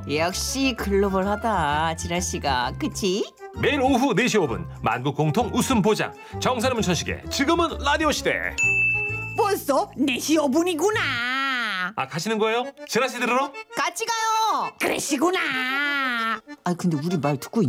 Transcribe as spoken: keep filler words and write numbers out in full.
역시 글로벌하다 진아씨가 그치? 매일 오후 네 시 오 분 만국 공통 웃음 보장 정선의 문천식의 지금은 라디오 시대. 벌써 네 시 오 분이구나. 아 가시는 거예요? 진아 씨 들으러? 같이 가요. 그러시구나. 아 근데 우리 말 듣고 있